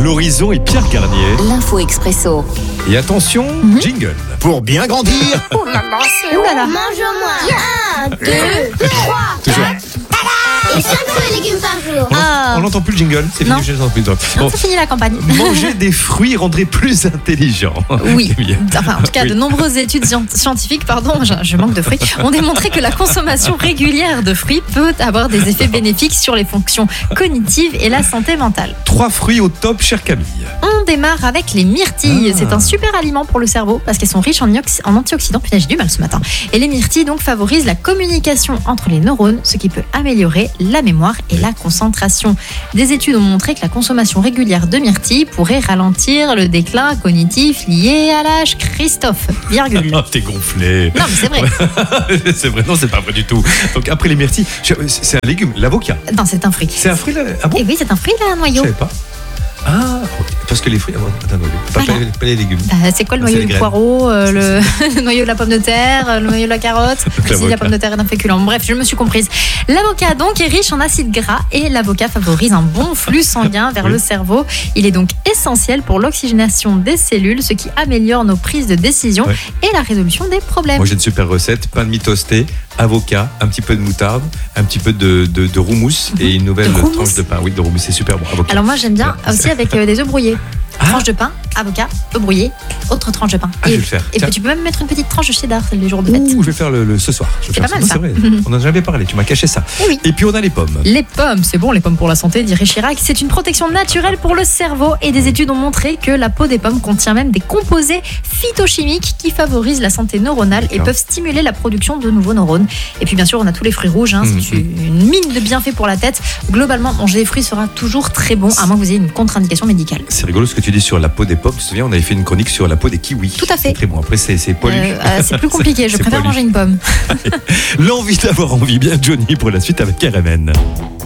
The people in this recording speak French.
l'horizon et Pierre Garnier. L'info expresso. Et attention, jingle. Pour bien grandir. Oh là là, c'est Mange au moins 1, 2, 3, Toujours. et 5 fruits et légumes par jour. On n'entend plus le jingle, c'est fini, Non. je n'entends plus. Non, Bon, c'est fini la campagne. manger des fruits rendrait plus intelligent. Oui, Bien. enfin en tout cas Oui. de nombreuses études scientifiques, je manque de fruits, ont démontré que la consommation régulière de fruits peut avoir des effets bénéfiques sur les fonctions cognitives et la santé mentale. 3 fruits au top, chère Camille. On démarre avec les myrtilles. Ah. C'est un super aliment pour le cerveau parce qu'elles sont riches en antioxydants. Putain, j'ai du mal ce matin. Et les myrtilles donc favorisent la communication entre les neurones, ce qui peut améliorer la mémoire et la concentration. Des études ont montré que la consommation régulière de myrtilles pourrait ralentir le déclin cognitif lié à l'âge. Christophe, virgule. Oh, t'es gonflé. Non, mais c'est vrai. C'est vrai, non, c'est pas vrai du tout. Donc après les myrtilles, c'est un légume, l'avocat. Non, c'est un fruit. C'est un fruit là. Ah bon? Et oui, c'est un fruit, là, un Je noyau. savais pas. Ah, ok. Parce que les fruits. Attends, Voilà. pas les légumes. Bah, c'est quoi le C'est noyau les du graines. poireau, le noyau de la pomme de terre, le noyau de la carotte? Si, L'avocat. la pomme de terre est un féculent. Bref, je me suis comprise. L'avocat donc est riche en acides gras et l'avocat favorise un bon flux sanguin vers Oui. le cerveau. Il est donc essentiel pour l'oxygénation des cellules, ce qui améliore nos prises de décision Ouais. et la résolution des problèmes. Moi j'ai une super recette, pain de mie toasté, avocat, un petit peu de moutarde, un petit peu de roumousse et une nouvelle De roumousse tranche de pain. Oui, de roumousse, c'est super bon. Avocat. Alors moi j'aime bien Ouais. aussi avec des œufs brouillés. Tranche de pain, avocat, œufs brouillés, autre tranche de pain. Ah, je vais le faire. Et Tiens. tu peux même mettre une petite tranche de cheddar les jours de fête. Ouh, je vais faire ce soir. Je vais C'est faire pas mal, Non, ça. c'est vrai. On en a jamais parlé, tu m'as caché ça. Eh oui. Et puis on a les pommes. Les pommes, c'est bon, les pommes pour la santé, dirait Chirac. C'est une protection naturelle pour le cerveau et des études ont montré que la peau des pommes contient même des composés phytochimiques qui favorisent la santé neuronale et D'accord. peuvent stimuler la production de nouveaux neurones. Et puis bien sûr, on a tous les fruits rouges, c'est une mine de bienfaits pour la tête. Globalement, manger des fruits sera toujours très bon, à moins que vous ayez une contre-indication médicale. C'est rigolo ce que tu dis sur la peau des pommes. Tu te souviens, on avait fait une chronique sur la peau des kiwis. Tout à fait. C'est très bon. Après, c'est poilu. C'est plus compliqué, je C'est préfère poilu. manger une pomme. L'envie d'avoir envie. Bien Johnny pour la suite avec RMN.